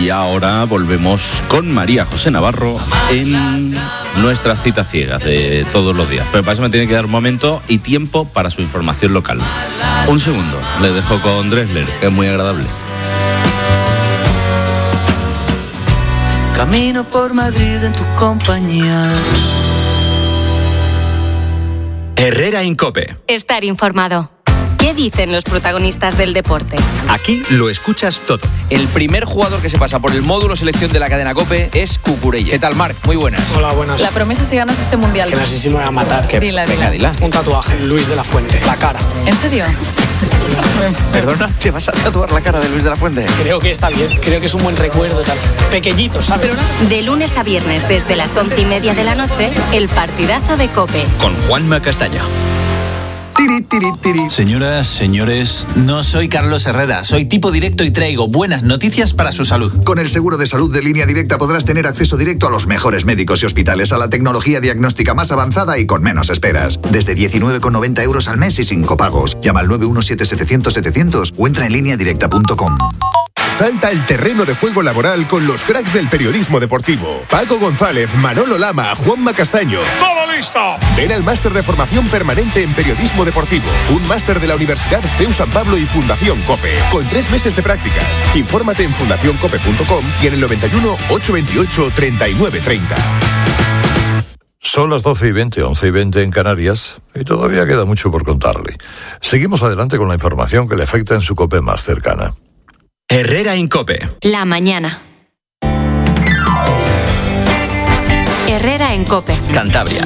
Y ahora volvemos con María José Navarro en nuestras citas ciegas de todos los días. Pero para eso me tiene que dar un momento y tiempo para su información local. Un segundo, le dejo con Dressler, que es muy agradable. Camino por Madrid en tu compañía. Herrera Incope. Estar informado. ¿Qué dicen los protagonistas del deporte? Aquí lo escuchas todo. El primer jugador que se pasa por el módulo selección de la cadena COPE es Cucurella. ¿Qué tal, Marc? Muy buenas. Hola, buenas. La promesa si ganas este mundial. Que no sé si me voy a matar. Dila. Dila. Un tatuaje, Luis de la Fuente, la cara. ¿En serio? Perdona, ¿te vas a tatuar la cara de Luis de la Fuente? Creo que está bien, creo que es un buen recuerdo, tal. Pequeñito, ¿sabes? De lunes a viernes desde las 11:30 de la noche, el partidazo de COPE. Con Juanma Castaño. Señoras, señores, no soy Carlos Herrera, soy tipo directo y traigo buenas noticias para su salud. Con el seguro de salud de Línea Directa podrás tener acceso directo a los mejores médicos y hospitales, a la tecnología diagnóstica más avanzada y con menos esperas. Desde 19,90 € al mes y sin copagos. Llama al 917-700-700 o entra en lineadirecta.com. Salta el terreno de juego laboral con los cracks del periodismo deportivo. Paco González, Manolo Lama, Juanma Castaño. ¡Todo listo! Ven al máster de formación permanente en periodismo deportivo. Un máster de la Universidad CEU San Pablo y Fundación COPE. Con 3 meses de prácticas. Infórmate en fundacioncope.com y en el 91 828 3930. Son las 12:20, 11:20 en Canarias, y todavía queda mucho por contarle. Seguimos adelante con la información que le afecta en su COPE más cercana. Herrera Incope. La mañana. Herrera en COPE. Cantabria.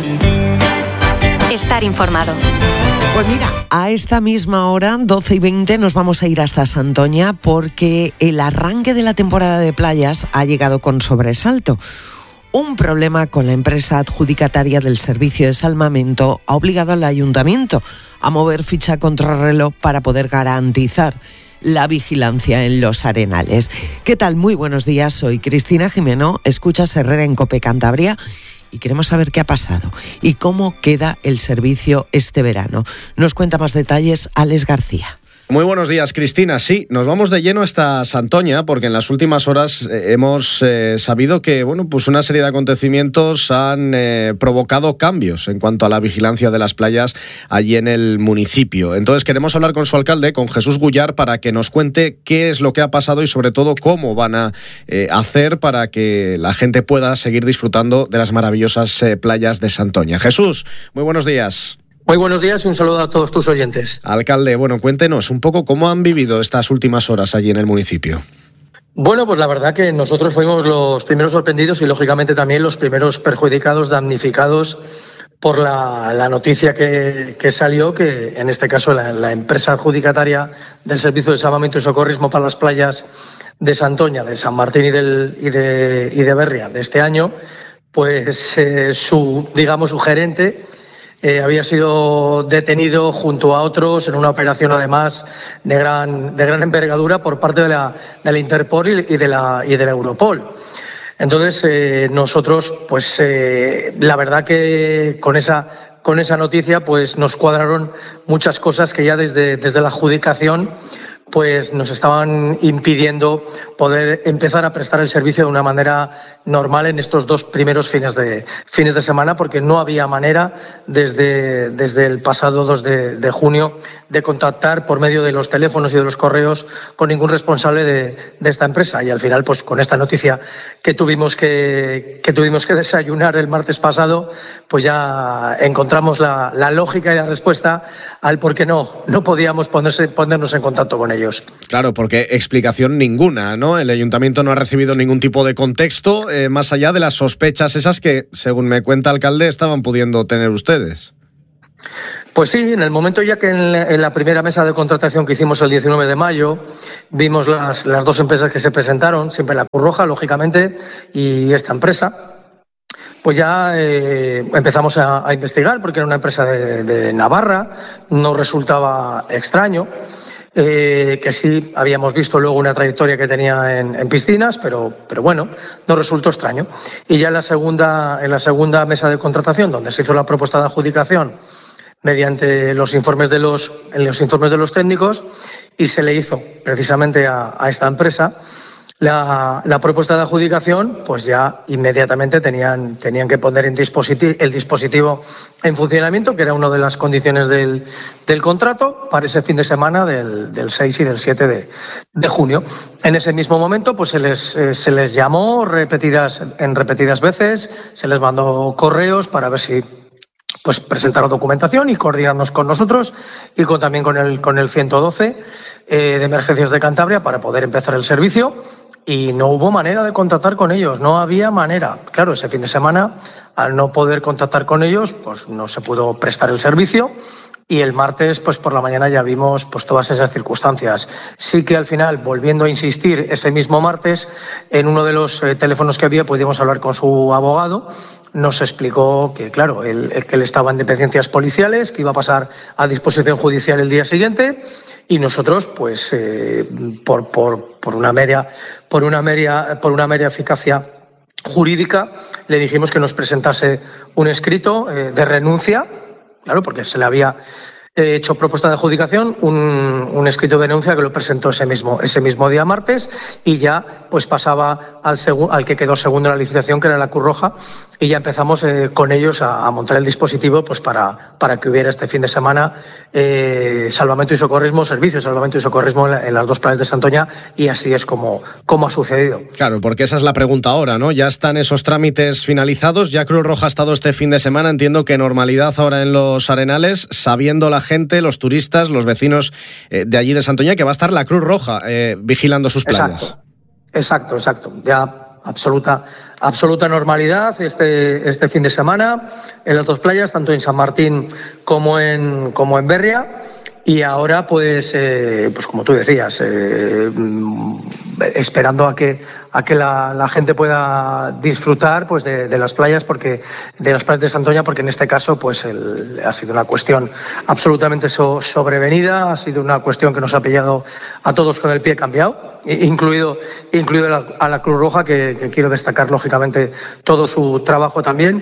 Estar informado. Pues mira, a esta misma hora, 12:20, nos vamos a ir hasta Santoña porque el arranque de la temporada de playas ha llegado con sobresalto. Un problema con la empresa adjudicataria del servicio de salvamento ha obligado al ayuntamiento a mover ficha contrarreloj para poder garantizar la vigilancia en los arenales. ¿Qué tal? Muy buenos días, soy Cristina Jimeno, escuchas Herrera en COPE Cantabria y queremos saber qué ha pasado y cómo queda el servicio este verano. Nos cuenta más detalles Alex García. Muy buenos días, Cristina. Sí, nos vamos de lleno hasta Santoña porque en las últimas horas hemos sabido que pues una serie de acontecimientos han provocado cambios en cuanto a la vigilancia de las playas allí en el municipio. Entonces queremos hablar con su alcalde, con Jesús Gullar, para que nos cuente qué es lo que ha pasado y sobre todo cómo van a hacer para que la gente pueda seguir disfrutando de las maravillosas playas de Santoña. Jesús, muy buenos días. Muy buenos días y un saludo a todos tus oyentes. Alcalde, cuéntenos un poco cómo han vivido estas últimas horas allí en el municipio. Bueno, pues la verdad que nosotros fuimos los primeros sorprendidos y lógicamente también los primeros perjudicados, damnificados por la noticia que salió, que en este caso la empresa adjudicataria del Servicio de Salvamento y Socorrismo para las playas de Santoña, de San Martín y de Berria de este año, pues su gerente había sido detenido junto a otros en una operación además de gran envergadura por parte de la Interpol y de la Europol. Entonces nosotros pues la verdad que con esa noticia pues nos cuadraron muchas cosas que ya desde la adjudicación pues nos estaban impidiendo poder empezar a prestar el servicio de una manera normal en estos 2 primeros fines de semana, porque no había manera desde el pasado 2 de junio de contactar por medio de los teléfonos y de los correos con ningún responsable de esta empresa. Y al final, pues con esta noticia que tuvimos que desayunar el martes pasado, pues ya encontramos la lógica y la respuesta al por qué no podíamos ponernos en contacto con ellos. Claro, porque explicación ninguna, ¿no? El ayuntamiento no ha recibido ningún tipo de contexto, más allá de las sospechas esas que, según me cuenta el alcalde, estaban pudiendo tener ustedes. Pues sí, en el momento ya que en la primera mesa de contratación que hicimos el 19 de mayo, vimos las 2 empresas que se presentaron, siempre la Cruz Roja, lógicamente, y esta empresa. Pues ya empezamos a investigar porque era una empresa de Navarra, nos resultaba extraño, que sí habíamos visto luego una trayectoria que tenía en piscinas, pero bueno, nos resultó extraño. Y ya en la segunda mesa de contratación, donde se hizo la propuesta de adjudicación mediante los informes de los técnicos, y se le hizo precisamente a esta empresa la propuesta de adjudicación, pues ya inmediatamente tenían que poner el dispositivo en funcionamiento, que era una de las condiciones del contrato, para ese fin de semana del 6 y del 7 de junio. En ese mismo momento, pues se les llamó en repetidas veces, se les mandó correos para ver si pues presentaron documentación y coordinarnos con nosotros y también con el 112 de Emergencias de Cantabria para poder empezar el servicio. Y no hubo manera de contactar con ellos, no había manera. Claro, ese fin de semana, al no poder contactar con ellos, pues no se pudo prestar el servicio. Y el martes, pues por la mañana ya vimos pues todas esas circunstancias. Sí que al final, volviendo a insistir, ese mismo martes, en uno de los teléfonos que había, pudimos hablar con su abogado. Nos explicó que, claro, que él estaba en dependencias policiales, que iba a pasar a disposición judicial el día siguiente. Y nosotros, pues, por una mera eficacia jurídica, le dijimos que nos presentase un escrito de renuncia, claro, porque se le había hecho propuesta de adjudicación, un escrito de denuncia que lo presentó ese mismo día martes, y ya pues pasaba al que quedó segundo en la licitación, que era la Cruz Roja, y ya empezamos con ellos a montar el dispositivo pues para que hubiera este fin de semana salvamento y socorrismo, servicio de salvamento y socorrismo en las dos playas de Santoña, y así es como ha sucedido. Claro, porque esa es la pregunta ahora, ¿no? Ya están esos trámites finalizados, ya Cruz Roja ha estado este fin de semana, entiendo que normalidad ahora en los Arenales, sabiendo la gente, los turistas, los vecinos de allí de Santoña, que va a estar la Cruz Roja vigilando sus playas. Exacto. Ya absoluta normalidad este fin de semana en las dos playas, tanto en San Martín como en Berria. Y ahora, pues como tú decías, esperando a que la gente pueda disfrutar pues de las playas, de las playas de Santoña, porque en este caso pues ha sido una cuestión absolutamente sobrevenida, ha sido una cuestión que nos ha pillado a todos con el pie cambiado, incluido a la Cruz Roja, que quiero destacar lógicamente todo su trabajo también.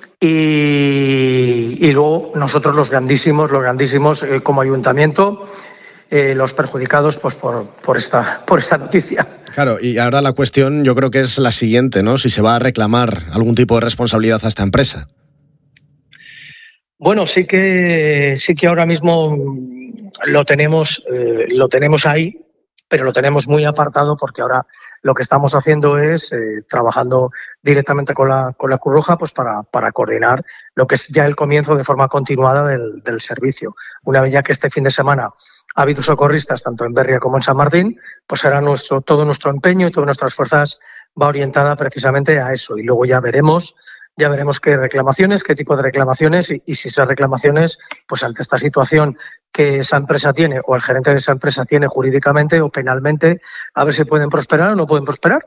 Y luego nosotros los grandísimos como ayuntamiento, los perjudicados pues por esta noticia. Claro, y ahora la cuestión yo creo que es la siguiente, ¿no? Si se va a reclamar algún tipo de responsabilidad a esta empresa. Bueno, sí que ahora mismo lo tenemos ahí, pero lo tenemos muy apartado, porque ahora lo que estamos haciendo es trabajando directamente con la Cruz Roja pues para coordinar lo que es ya el comienzo de forma continuada del servicio. Una vez ya que este fin de semana ha habido socorristas tanto en Berria como en San Martín, pues ahora todo nuestro empeño y todas nuestras fuerzas va orientada precisamente a eso, y luego ya veremos qué tipo de reclamaciones y si esas reclamaciones, pues ante esta situación que esa empresa tiene o el gerente de esa empresa tiene jurídicamente o penalmente, a ver si pueden prosperar o no pueden prosperar.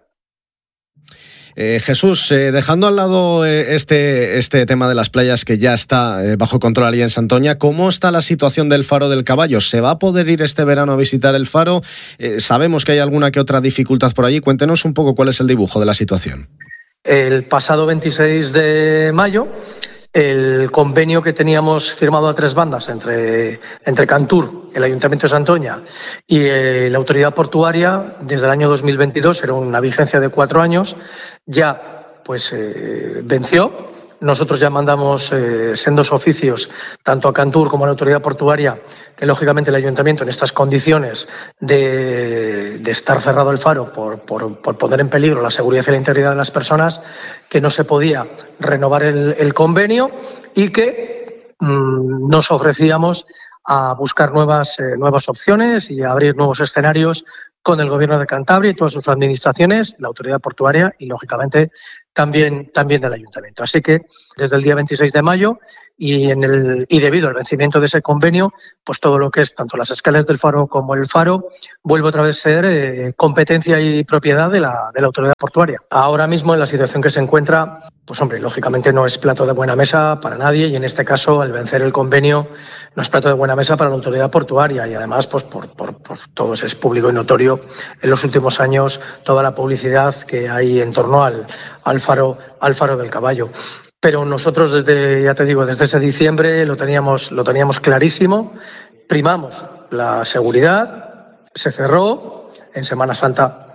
Jesús, dejando al lado este tema de las playas que ya está bajo control allí en Santoña, ¿cómo está la situación del Faro del Caballo? ¿Se va a poder ir este verano a visitar el Faro? Sabemos que hay alguna que otra dificultad por allí. Cuéntenos un poco cuál es el dibujo de la situación. El pasado 26 de mayo, el convenio que teníamos firmado a tres bandas entre Cantur, el Ayuntamiento de Santoña y la Autoridad Portuaria, desde el año 2022, era una vigencia de 4 años, ya pues venció. Nosotros ya mandamos sendos oficios tanto a Cantur como a la Autoridad Portuaria, que lógicamente el Ayuntamiento, en estas condiciones de estar cerrado el faro por poner en peligro la seguridad y la integridad de las personas, que no se podía renovar el convenio y que nos ofrecíamos a buscar nuevas opciones y a abrir nuevos escenarios con el Gobierno de Cantabria y todas sus administraciones, la Autoridad Portuaria y, lógicamente, también del Ayuntamiento. Así que desde el día 26 de mayo y debido al vencimiento de ese convenio, pues todo lo que es tanto las escalas del Faro como el Faro vuelve otra vez a ser competencia y propiedad de la Autoridad Portuaria. Ahora mismo, en la situación que se encuentra, pues hombre, lógicamente no es plato de buena mesa para nadie, y en este caso, al vencer el convenio, no es plato de buena mesa para la Autoridad Portuaria, y además pues por todo es público y notorio en los últimos años toda la publicidad que hay en torno al Faro del Caballo. Pero nosotros desde ese diciembre lo teníamos clarísimo, primamos la seguridad, se cerró, en Semana Santa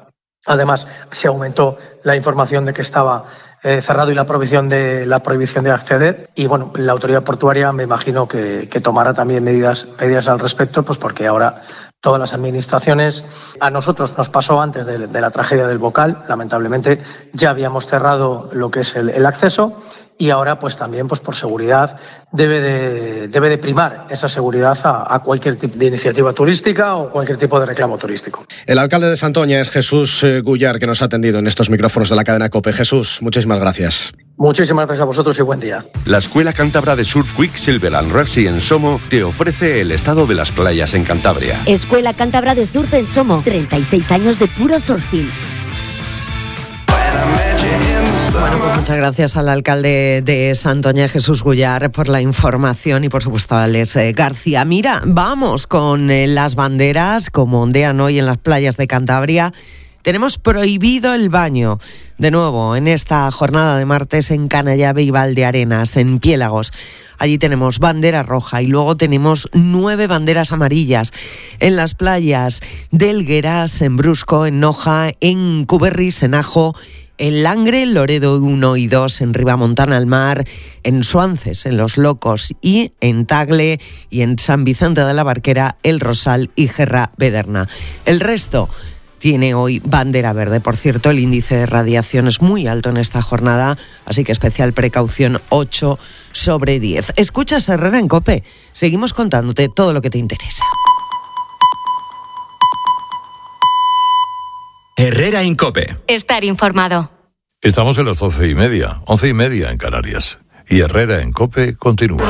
Además, se aumentó la información de que estaba cerrado y la prohibición de acceder. Y bueno, la autoridad portuaria me imagino que tomará también medidas al respecto, pues porque ahora todas las administraciones, a nosotros nos pasó antes de la tragedia del Bocal, lamentablemente ya habíamos cerrado lo que es el acceso. Y ahora, pues también, pues por seguridad, debe de primar esa seguridad a cualquier tipo de iniciativa turística o cualquier tipo de reclamo turístico. El alcalde de Santoña es Jesús Gullar, que nos ha atendido en estos micrófonos de la cadena COPE. Jesús, muchísimas gracias. Muchísimas gracias a vosotros y buen día. La Escuela Cántabra de Surf Quicksilver and Racing en Somo te ofrece el estado de las playas en Cantabria. Escuela Cántabra de Surf en Somo, 36 años de puro surfing. Bueno, pues muchas gracias al alcalde de Santoña, Jesús Gullar, por la información y por supuesto a Alex García. Mira, vamos con las banderas, como ondean hoy en las playas de Cantabria. Tenemos prohibido el baño, de nuevo, en esta jornada de martes en Canallave y Valdearenas, en Piélagos. Allí tenemos bandera roja y luego tenemos 9 banderas amarillas en las playas del Gueras, en Brusco, en Noja, en Cuberris, en Ajo, en Langre, Loredo 1 y 2, en Ribamontana al Mar, en Suances, en Los Locos y en Tagle y en San Vicente de la Barquera, El Rosal y Gerra Bederna. El resto tiene hoy bandera verde. Por cierto, el índice de radiación es muy alto en esta jornada, así que especial precaución, 8/10. Escuchas Herrera en COPE. Seguimos contándote todo lo que te interesa. Herrera en COPE. Estar informado. Estamos en las 12:30, 11:30 en Canarias. Y Herrera en COPE continúa.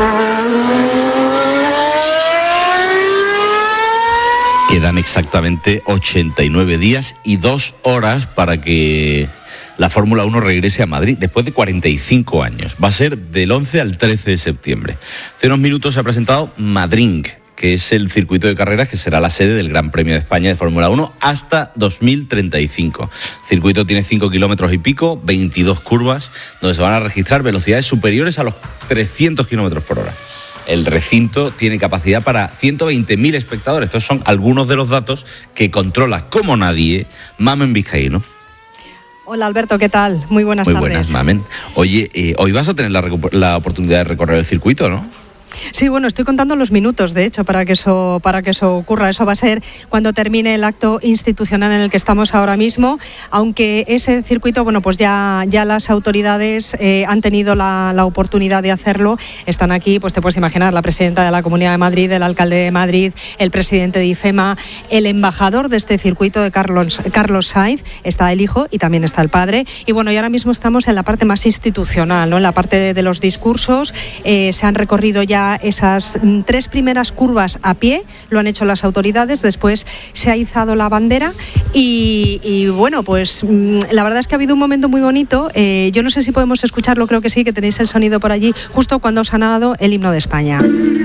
Quedan exactamente 89 días y 2 horas para que la Fórmula 1 regrese a Madrid después de 45 años. Va a ser del 11 al 13 de septiembre. Hace unos minutos se ha presentado Madrid, que es el circuito de carreras que será la sede del Gran Premio de España de Fórmula 1 hasta 2035. El circuito tiene 5 kilómetros y pico, 22 curvas, donde se van a registrar velocidades superiores a los 300 kilómetros por hora. El recinto tiene capacidad para 120.000 espectadores. Estos son algunos de los datos que controla como nadie Mamen Vizcaíno. Hola Alberto, ¿qué tal? Muy buenas tardes. Muy buenas, Mamen. Oye, hoy vas a tener la oportunidad de recorrer el circuito, ¿no? Sí, bueno, estoy contando los minutos, de hecho, para que eso ocurra. Eso va a ser cuando termine el acto institucional en el que estamos ahora mismo, aunque ese circuito, bueno, pues ya las autoridades han tenido la oportunidad de hacerlo. Están aquí, pues te puedes imaginar, la presidenta de la Comunidad de Madrid, el alcalde de Madrid, el presidente de IFEMA, el embajador de este circuito de Carlos Sainz, está el hijo y también está el padre. Y bueno, y ahora mismo estamos en la parte más institucional, ¿no? En la parte de los discursos. Se han recorrido ya esas 3 primeras curvas a pie, lo han hecho las autoridades, después se ha izado la bandera y bueno, pues la verdad es que ha habido un momento muy bonito. Yo no sé si podemos escucharlo, creo que sí, que tenéis el sonido por allí, justo cuando os ha dado el himno de España.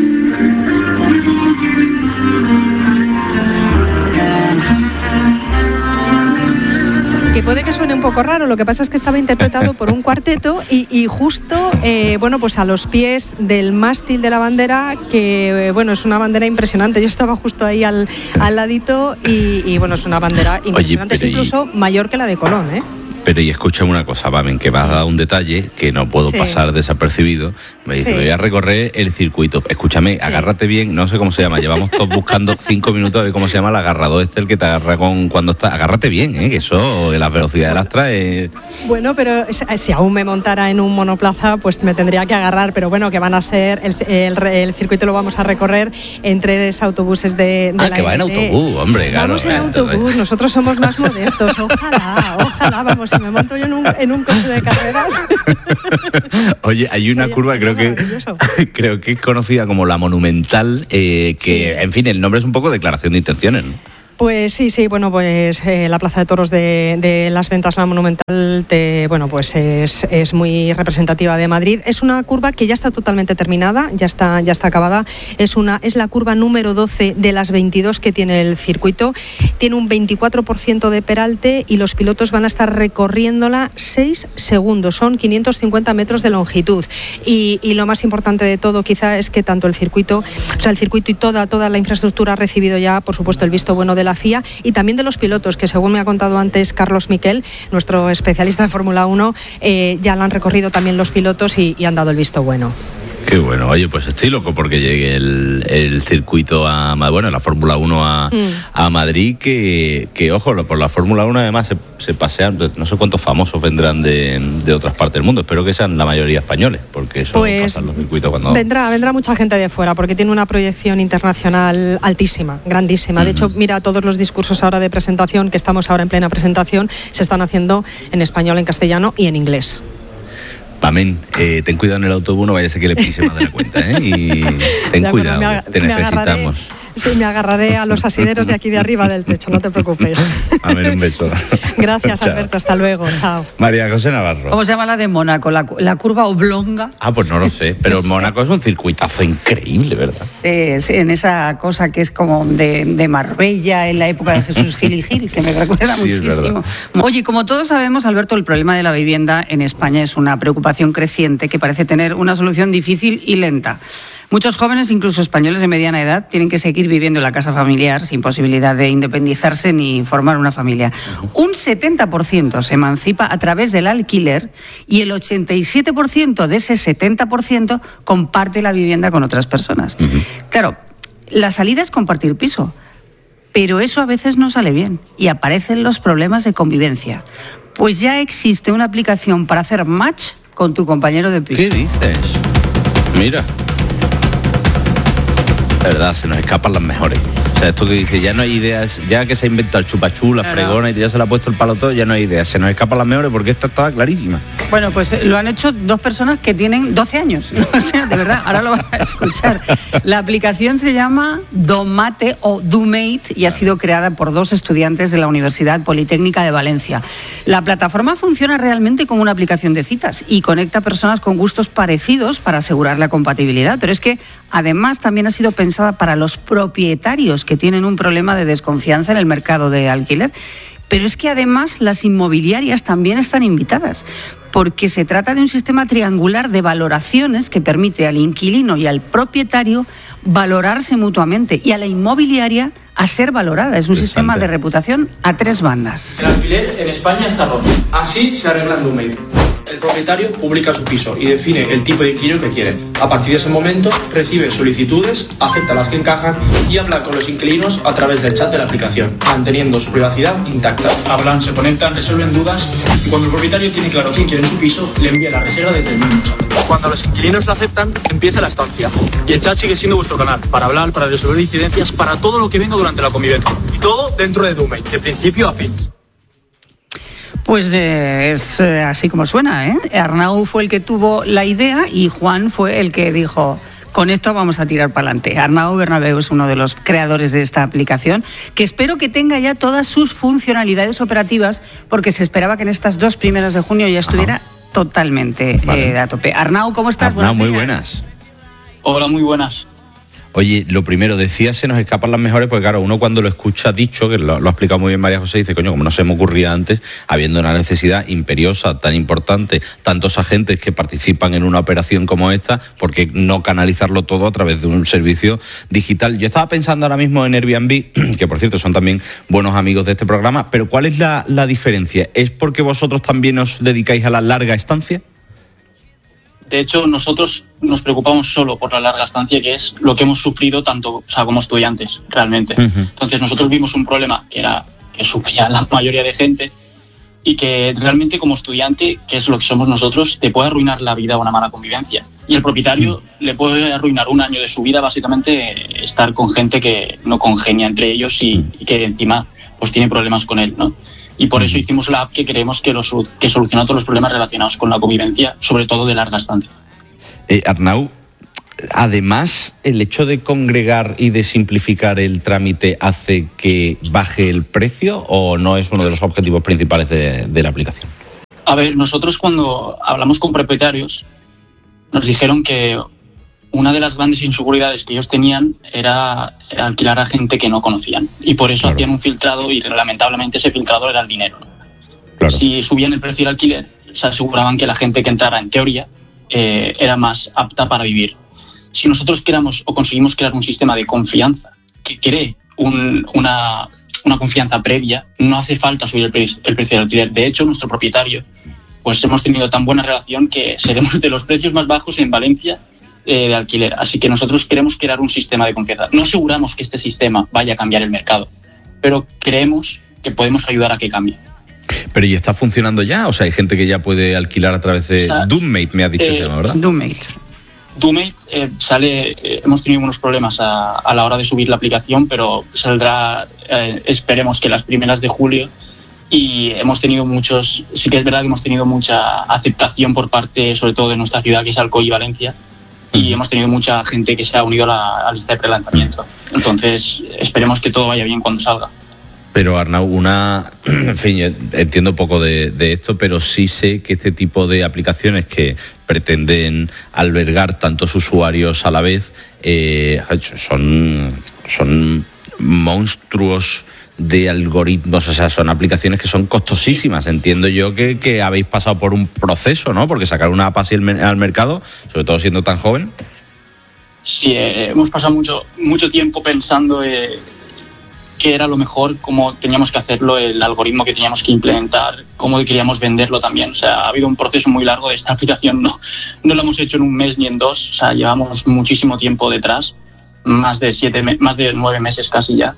Que puede que suene un poco raro, lo que pasa es que estaba interpretado por un cuarteto y justo, bueno, pues a los pies del mástil de la bandera, que bueno, es una bandera impresionante. Yo estaba justo ahí al ladito y bueno, es una bandera impresionante. Oye, es incluso mayor que la de Colón, ¿eh? Pero y escúchame una cosa, Mamen, que me has dado un detalle que no puedo pasar desapercibido. Me dice, voy a recorrer el circuito. Escúchame, agárrate bien, no sé cómo se llama. Llevamos todos buscando 5 minutos a ver cómo se llama el agarrador el que te agarra cuando está. Agárrate bien, que eso, las velocidades las trae. Bueno, pero si aún me montara en un monoplaza, pues me tendría que agarrar. Pero bueno, que van a ser, el circuito lo vamos a recorrer en 3 autobuses de la que va en autobús, hombre, claro. Vamos en autobús, nosotros somos más modestos. Ojalá, vamos. Si me monto yo en un coche de carreras. Oye, hay una curva, creo que es conocida como la Monumental, en fin, el nombre es un poco declaración de intenciones, ¿no? Pues sí, bueno, pues la Plaza de Toros de Las Ventas, la Monumental, bueno, pues es muy representativa de Madrid. Es una curva que ya está totalmente terminada, ya está acabada. Es la curva número 12 de las 22 que tiene el circuito. Tiene un 24% de peralte y los pilotos van a estar recorriéndola 6 segundos. Son 550 metros de longitud. Y lo más importante de todo, quizá, es que tanto el circuito y toda la infraestructura ha recibido ya, por supuesto, el visto bueno de la fotografía y también de los pilotos, que según me ha contado antes Carlos Miquel, nuestro especialista en Fórmula 1, ya lo han recorrido también los pilotos y han dado el visto bueno. Qué bueno. Oye, pues estoy loco porque llegue el circuito la Fórmula 1 a Madrid, que ojo, por la Fórmula 1 además se pasean, no sé cuántos famosos vendrán de otras partes del mundo, espero que sean la mayoría españoles, porque eso pasa en los circuitos cuando... Vendrá mucha gente de fuera, porque tiene una proyección internacional altísima, grandísima. De hecho, mira, todos los discursos ahora de presentación, que estamos ahora en plena presentación, se están haciendo en español, en castellano y en inglés. Amén. Ten cuidado en el autobús, no vaya a ser que le pise más de la cuenta, ¿eh? Y ten cuidado, te necesitamos. Sí, me agarraré a los asideros de aquí de arriba del techo, no te preocupes. Amén, un beso. Gracias, Alberto, hasta luego, chao. María José Navarro. ¿Cómo se llama la de Mónaco? ¿La curva oblonga? Pues no lo sé, pero Mónaco es un circuitazo increíble, ¿verdad? Sí, en esa cosa que es como de Marbella en la época de Jesús Gil y Gil, que me recuerda muchísimo. Oye, como todos sabemos, Alberto, el problema de la vivienda en España es una preocupación creciente que parece tener una solución difícil y lenta. Muchos jóvenes, incluso españoles de mediana edad, tienen que seguir viviendo en la casa familiar sin posibilidad de independizarse ni formar una familia. Un 70% se emancipa a través del alquiler y el 87% de ese 70% comparte la vivienda con otras personas. Claro, la salida es compartir piso, pero eso a veces no sale bien y aparecen los problemas de convivencia. Pues ya existe una aplicación para hacer match con tu compañero de piso. ¿Qué dices? Mira. Verdad, se nos escapan las mejores. O sea, esto que dice, ya no hay ideas, ya que se ha inventado el chupachú, la fregona y ya se le ha puesto el palo todo, ya no hay ideas, se nos escapan las mejores porque esta estaba clarísima. Bueno, pues lo han hecho dos personas que tienen 12 años. O sea, de verdad, ahora lo vas a escuchar. La aplicación se llama Domate o Dumate y ha sido creada por dos estudiantes de la Universidad Politécnica de Valencia. La plataforma funciona realmente como una aplicación de citas y conecta personas con gustos parecidos para asegurar la compatibilidad, pero es que además también ha sido pensada para los propietarios que tienen un problema de desconfianza en el mercado de alquiler. Pero es que además las inmobiliarias también están invitadas, porque se trata de un sistema triangular de valoraciones que permite al inquilino y al propietario valorarse mutuamente y a la inmobiliaria a ser valorada. Es un sistema de reputación a tres bandas. El alquiler en España está roto. Así se arregla en Dumate. El propietario publica su piso y define el tipo de inquilino que quiere. A partir de ese momento recibe solicitudes, acepta las que encajan y habla con los inquilinos a través del chat de la aplicación, manteniendo su privacidad intacta. Hablan, se conectan, resuelven dudas y cuando el propietario tiene claro quién quiere en su piso, le envía la reserva desde el mismo chat. Cuando los inquilinos lo aceptan, empieza la estancia. Y el chat sigue siendo vuestro canal para hablar, para resolver incidencias, para todo lo que venga durante la convivencia. Y todo dentro de Dumate, de principio a fin. Pues es así como suena, ¿eh? Arnau fue el que tuvo la idea y Juan fue el que dijo, con esto vamos a tirar para adelante. Arnau Bernabéu es uno de los creadores de esta aplicación, que espero que tenga ya todas sus funcionalidades operativas, porque se esperaba que en estas 2 primeras de junio ya estuviera totalmente a tope. Arnau, ¿cómo estás? Arnau, muy buenas. Hola, muy buenas. Oye, lo primero, decía se nos escapan las mejores, porque claro, uno cuando lo escucha dicho, que lo ha explicado muy bien María José, dice, coño, como no se me ocurría antes, habiendo una necesidad imperiosa, tan importante, tantos agentes que participan en una operación como esta, ¿por qué no canalizarlo todo a través de un servicio digital? Yo estaba pensando ahora mismo en Airbnb, que por cierto son también buenos amigos de este programa, pero ¿cuál es la diferencia? ¿Es porque vosotros también os dedicáis a la larga estancia? De hecho, nosotros nos preocupamos solo por la larga estancia, que es lo que hemos sufrido tanto, como estudiantes, realmente. Entonces, nosotros vimos un problema que sufría la mayoría de gente y que realmente como estudiante, que es lo que somos nosotros, te puede arruinar la vida una mala convivencia. Y el propietario le puede arruinar un año de su vida, básicamente, estar con gente que no congenia entre ellos y que encima pues tiene problemas con él, ¿no? Y por eso hicimos la app que creemos que soluciona todos los problemas relacionados con la convivencia, sobre todo de larga estancia. Arnau, además, el hecho de congregar y de simplificar el trámite hace que baje el precio, ¿o no es uno de los objetivos principales de la aplicación? A ver, nosotros cuando hablamos con propietarios nos dijeron que una de las grandes inseguridades que ellos tenían era alquilar a gente que no conocían. Y por eso hacían un filtrado y lamentablemente ese filtrador era el dinero. Si subían el precio del alquiler, se aseguraban que la gente que entrara en teoría era más apta para vivir. Si nosotros creamos o conseguimos crear un sistema de confianza que cree una una confianza previa, no hace falta subir el precio del alquiler. De hecho, nuestro propietario, pues hemos tenido tan buena relación que seremos de los precios más bajos en Valencia de alquiler. Así que nosotros queremos crear un sistema de confianza. No aseguramos que este sistema vaya a cambiar el mercado, pero creemos que podemos ayudar a que cambie. Pero ¿y está funcionando ya? O sea, hay gente que ya puede alquilar a través de Doommate, me ha dicho el tema, ¿verdad? Doommate hemos tenido unos problemas a la hora de subir la aplicación, pero saldrá, esperemos que las primeras de julio, y hemos tenido sí que es verdad que hemos tenido mucha aceptación por parte, sobre todo de nuestra ciudad, que es Alcoy y Valencia, y hemos tenido mucha gente que se ha unido a la lista de prelanzamiento. Entonces, esperemos que todo vaya bien cuando salga. Pero Arnau, en fin, yo entiendo poco de esto, pero sí sé que este tipo de aplicaciones que pretenden albergar tantos usuarios a la vez son monstruos de algoritmos, o sea, son aplicaciones que son costosísimas. Entiendo yo que habéis pasado por un proceso, ¿no? Porque sacar una app así al mercado, sobre todo siendo tan joven. Sí, hemos pasado mucho tiempo pensando qué era lo mejor, cómo teníamos que hacerlo, el algoritmo que teníamos que implementar, cómo queríamos venderlo también. O sea, ha habido un proceso muy largo de esta aplicación, no lo hemos hecho en un mes ni en dos, o sea, llevamos muchísimo tiempo detrás, más de 9 meses casi ya.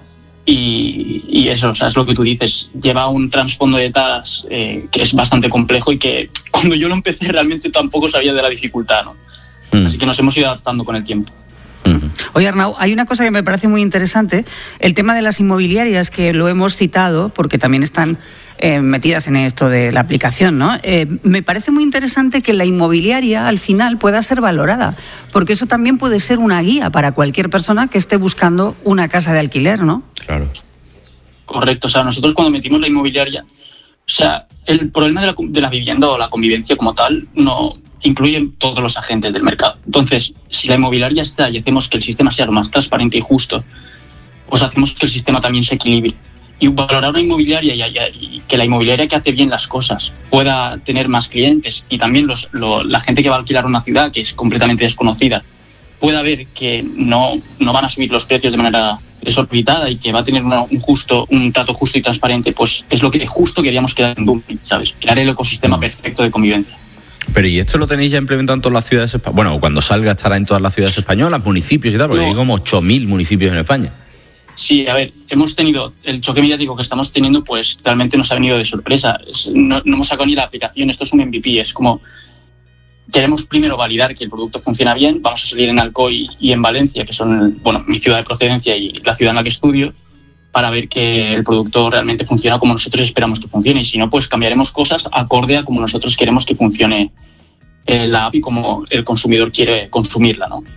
Y eso, o sea, es lo que tú dices, lleva un trasfondo detrás que es bastante complejo y que cuando yo lo empecé realmente tampoco sabía de la dificultad, ¿no? Así que nos hemos ido adaptando con el tiempo. Oye, Arnau, hay una cosa que me parece muy interesante, el tema de las inmobiliarias, que lo hemos citado porque también están metidas en esto de la aplicación, ¿no? Me parece muy interesante que la inmobiliaria al final pueda ser valorada, porque eso también puede ser una guía para cualquier persona que esté buscando una casa de alquiler, ¿no? Claro. Correcto, o sea, nosotros cuando metimos la inmobiliaria, o sea, el problema de la vivienda o la convivencia como tal no incluyen todos los agentes del mercado. Entonces, si la inmobiliaria está y hacemos que el sistema sea lo más transparente y justo, pues hacemos que el sistema también se equilibre. Y valorar una inmobiliaria y que la inmobiliaria que hace bien las cosas pueda tener más clientes y también la gente que va a alquilar una ciudad que es completamente desconocida pueda ver que no van a subir los precios de manera desorbitada y que va a tener un trato justo y transparente, pues es lo que justo queríamos crear en Doommate, ¿sabes? Crear el ecosistema perfecto de convivencia. Pero ¿y esto lo tenéis ya implementado en todas las ciudades españolas? Bueno, cuando salga estará en todas las ciudades españolas, municipios y tal, porque hay como 8.000 municipios en España. Sí, a ver, hemos tenido el choque mediático que estamos teniendo, pues realmente nos ha venido de sorpresa. No hemos sacado ni la aplicación, esto es un MVP, es como queremos primero validar que el producto funciona bien, vamos a salir en Alcoy y en Valencia, que son, bueno, mi ciudad de procedencia y la ciudad en la que estudio, para ver que el producto realmente funciona como nosotros esperamos que funcione, y si no, pues cambiaremos cosas acorde a como nosotros queremos que funcione la app y como el consumidor quiere consumirla, ¿no?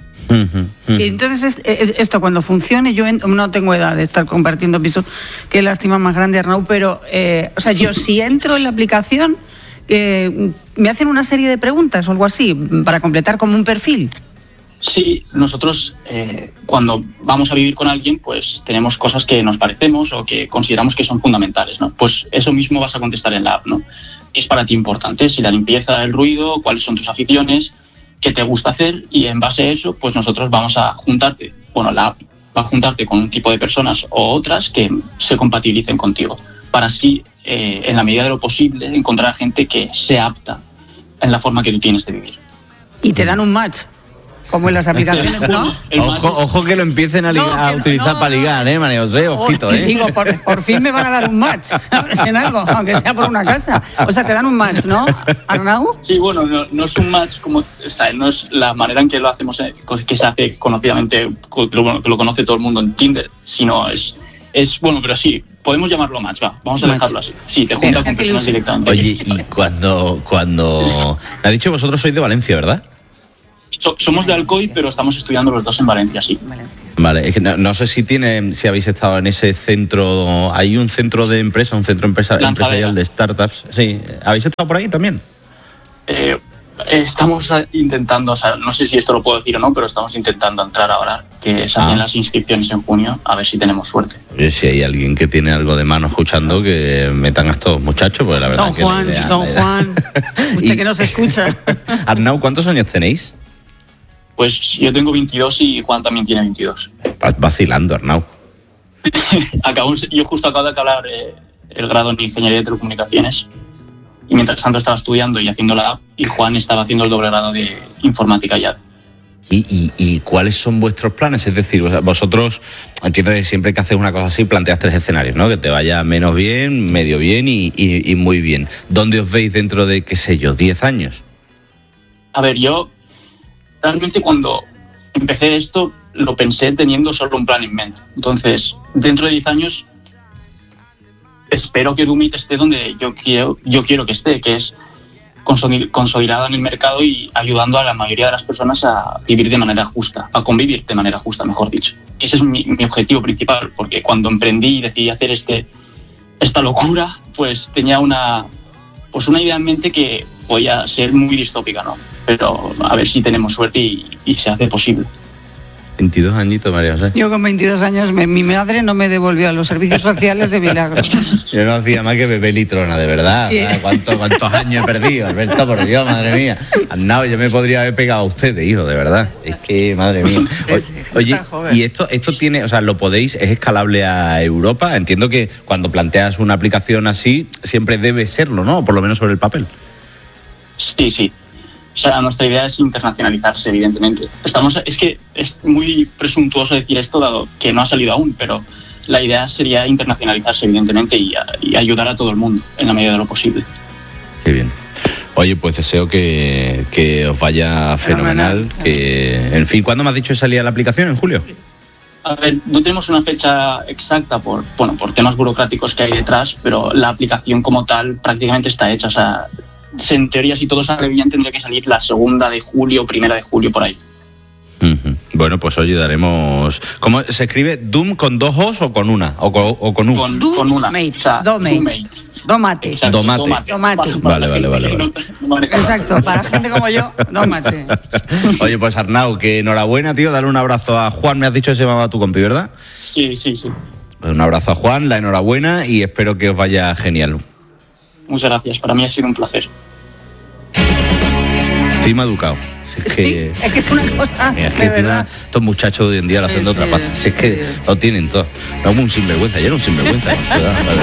Y entonces esto cuando funcione, yo no tengo edad de estar compartiendo piso, qué lástima más grande, Arnau, pero o sea, yo si entro en la aplicación me hacen una serie de preguntas o algo así para completar como un perfil. Sí, nosotros cuando vamos a vivir con alguien, pues tenemos cosas que nos parecemos o que consideramos que son fundamentales, ¿no? Pues eso mismo vas a contestar en la app, ¿no? ¿Qué es para ti importante? Si la limpieza, el ruido, cuáles son tus aficiones, qué te gusta hacer, y en base a eso, pues nosotros vamos a juntarte, bueno, la app va a juntarte con un tipo de personas o otras que se compatibilicen contigo, para así, en la medida de lo posible, encontrar gente que sea apta en la forma que tú tienes de vivir. Y te dan un match, como en las aplicaciones, ¿no? Ojo que lo empiecen a utilizar para ligar, María José, ojito, Digo, por fin me van a dar un match, ¿sabes? En algo, aunque sea por una casa. O sea, te dan un match, ¿no, Arnau? Sí, bueno, no es un match como está, no es la manera en que lo hacemos, que se hace conocidamente, que lo conoce todo el mundo en Tinder, sino es bueno, pero sí, podemos llamarlo match, vamos a dejarlo así. Sí, te junta con personas directamente. Oye, y cuando me ha dicho vosotros sois de Valencia, ¿verdad? Somos de Alcoy, pero estamos estudiando los dos en Valencia, sí. Vale, es que no sé si habéis estado en ese centro, hay un centro de empresa, un centro empresarial de startups. Sí, ¿habéis estado por ahí también? Estamos intentando, o sea, no sé si esto lo puedo decir o no, pero estamos intentando entrar ahora, que salen las inscripciones en junio, a ver si tenemos suerte. Oye, si hay alguien que tiene algo de mano escuchando, que metan a estos muchachos, pues la verdad Don Juan, usted que no se escucha. Arnau, ¿cuántos años tenéis? Pues yo tengo 22 y Juan también tiene 22. Vas vacilando, Arnau. yo justo acabo de acabar el grado en Ingeniería de Telecomunicaciones y mientras tanto estaba estudiando y haciendo la app y Juan estaba haciendo el doble grado de Informática ya. ¿Y cuáles son vuestros planes? Es decir, vosotros, entiendo que siempre que haces una cosa así planteas 3 escenarios, ¿no? Que te vaya menos bien, medio bien y muy bien. ¿Dónde os veis dentro de, qué sé yo, 10 años? A ver, yo realmente cuando empecé esto lo pensé teniendo solo un plan en mente. Entonces, dentro de 10 años espero que Doomit esté donde yo quiero que esté, que es consolidada en el mercado y ayudando a la mayoría de las personas a vivir de manera justa, a convivir de manera justa, mejor dicho. Ese es mi objetivo principal, porque cuando emprendí y decidí hacer esta locura, pues tenía una idea en mente que podía ser muy distópica, ¿no? Pero a ver si tenemos suerte y se hace posible. 22 añitos, María José. Yo con 22 años, mi madre no me devolvió a los servicios sociales de milagro. Yo no hacía más que beber litrona, de verdad. Sí. ¿Cuántos años he perdido, Alberto? Por Dios, madre mía. No, yo me podría haber pegado a ustedes, hijo, de verdad. Es que, madre mía. Oye, y esto tiene, o sea, lo podéis, es escalable a Europa. Entiendo que cuando planteas una aplicación así, siempre debe serlo, ¿no? Por lo menos sobre el papel. Sí. O sea, nuestra idea es internacionalizarse, evidentemente. Es que es muy presuntuoso decir esto, dado que no ha salido aún, pero la idea sería internacionalizarse, evidentemente, y ayudar a todo el mundo en la medida de lo posible. Qué bien. Oye, pues deseo que os vaya fenomenal. Que, en fin, ¿cuándo me has dicho que salía la aplicación? ¿En julio? A ver, no tenemos una fecha exacta por temas burocráticos que hay detrás, pero la aplicación como tal prácticamente está hecha. O sea, en teoría, si todo sale bien, tendría que salir la 2 de julio, 1 de julio, por ahí. Bueno, pues hoy daremos... ¿Cómo se escribe? ¿Doom con 2 O's o con una? ¿O con U? Con una. Domate. Exacto, Domate. Vale. Exacto, para gente como yo, Domate. Oye, pues Arnau, que enhorabuena, tío. Dale un abrazo a Juan. Me has dicho que se llamaba tu compi, ¿verdad? Sí. Pues un abrazo a Juan, la enhorabuena y espero que os vaya genial. Muchas gracias, para mí ha sido un placer. Encima educado. Es que es una cosa. Es que estos muchachos hoy en día lo hacen de otra parte. Si es que lo tienen todo. No, un sinvergüenza, ya era un sinvergüenza.